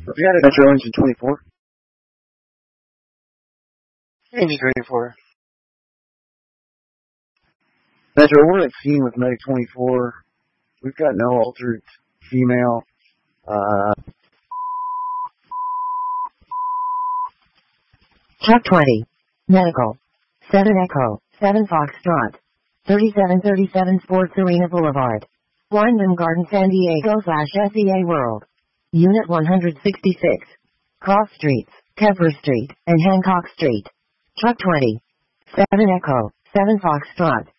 We got a Metro Engine 24. Maybe 24. Metro, we're at scene with Medic 24. We've got no altered female. Truck 20. Medical. 7 Echo. 7 Foxtrot. 3737 Sports Arena Boulevard. Wyndham Garden, San Diego /SEA World. Unit 166. Cross Streets, Kepler Street, and Hancock Street. Truck 20. 7 Echo. 7 Foxtrot.